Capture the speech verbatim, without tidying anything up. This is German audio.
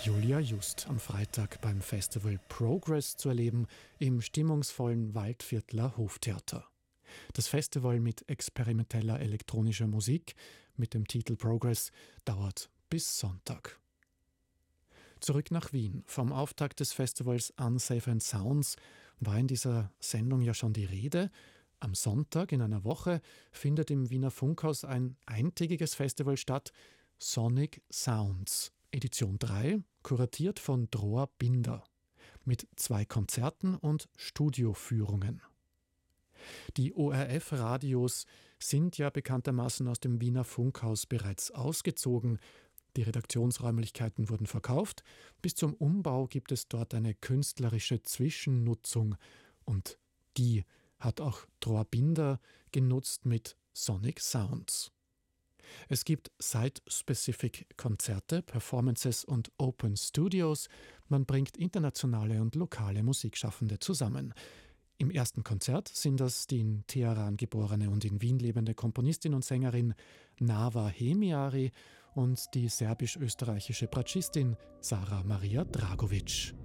Julia Just am Freitag beim Festival Progress zu erleben im stimmungsvollen Waldviertler Hoftheater. Das Festival mit experimenteller elektronischer Musik mit dem Titel Progress dauert bis Sonntag. Zurück nach Wien. Vom Auftakt des Festivals Unsafe and Sounds war in dieser Sendung ja schon die Rede. Am Sonntag in einer Woche findet im Wiener Funkhaus ein eintägiges Festival statt, Sonic Sounds, Edition drei, kuratiert von Droa Binder, mit zwei Konzerten und Studioführungen. Die O R F-Radios sind ja bekanntermaßen aus dem Wiener Funkhaus bereits ausgezogen. Die Redaktionsräumlichkeiten wurden verkauft. Bis zum Umbau gibt es dort eine künstlerische Zwischennutzung. Und die hat auch Droa Binder genutzt mit Sonic Sounds. Es gibt Site-Specific-Konzerte, Performances und Open Studios. Man bringt internationale und lokale Musikschaffende zusammen. Im ersten Konzert sind das die in Teheran geborene und in Wien lebende Komponistin und Sängerin Nava Hemiari und die serbisch-österreichische Bratschistin Sara Maria Dragovic.